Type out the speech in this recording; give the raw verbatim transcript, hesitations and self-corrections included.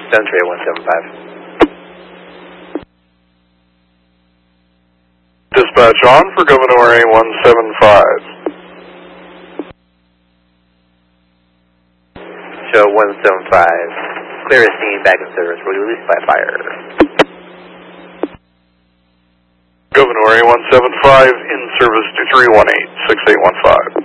seven three eight one seven five. Dispatch on for Governor A one seven five. Show one seven five. Clear a scene, back in service. Will you release by fire? Governor A one seven five in service to three one eight six eight one five.